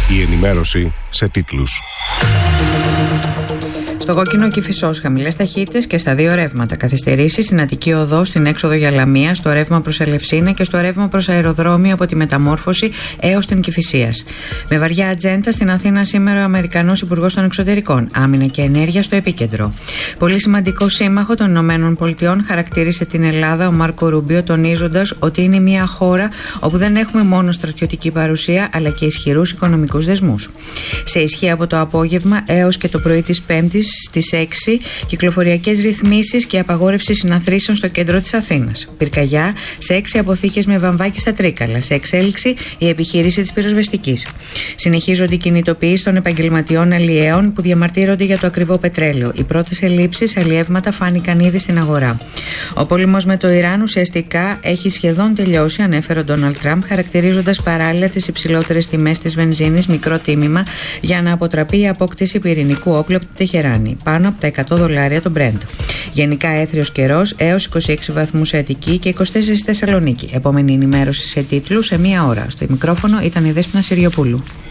Η ενημέρωση σε τίτλους. Στο κόκκινο Κηφισός, χαμηλές ταχύτητες και στα δύο ρεύματα. Καθυστερήσεις στην Αττική Οδό, στην έξοδο για Λαμία, στο ρεύμα προς Ελευσίνα και στο ρεύμα προς αεροδρόμιο από τη Μεταμόρφωση έως την Κηφισίας. Με βαριά ατζέντα στην Αθήνα σήμερα ο Αμερικανός Υπουργός των Εξωτερικών. Άμυνα και ενέργεια στο επίκεντρο. Πολύ σημαντικό σύμμαχο των ΗΠΑ χαρακτήρισε την Ελλάδα ο Μάρκο Ρούμπιο, τονίζοντας ότι είναι μια χώρα όπου δεν έχουμε μόνο στρατιωτική παρουσία αλλά και ισχυρούς οικονομικούς δεσμούς. Σε ισχύ από το απόγευμα έως και το πρωί της Πέμπτης στις 6 κυκλοφοριακές ρυθμίσεις και απαγόρευση συναθρήσεων στο κέντρο της Αθήνας. Πυρκαγιά σε 6 αποθήκες με βαμβάκι στα Τρίκαλα. Σε εξέλιξη η επιχείρηση της πυροσβεστικής. Συνεχίζονται οι κινητοποιήσεις των επαγγελματιών αλλιέων που διαμαρτύρονται για το ακριβό πετρέλαιο. Οι πρώτες ελλείψεις αλλιεύματα φάνηκαν ήδη στην αγορά. Ο πόλεμος με το Ιράν ουσιαστικά έχει σχεδόν τελειώσει, ανέφερε ο Ντόναλντ Τραμπ, χαρακτηρίζοντας παράλληλα τις υψηλότερες τιμές της βενζίνης μικρό τίμημα για να αποτραπεί η απόκτηση πυρηνικού όπλου από τη Τεχεράνη. Πάνω από τα $100 το Brent. Γενικά έθριος καιρός έως 26 βαθμούς σε Αττική και 24 στη Θεσσαλονίκη. Επόμενη ενημέρωση σε τίτλους σε 1 ώρα. Στο μικρόφωνο ήταν η Δέσποινα Συριοπούλου.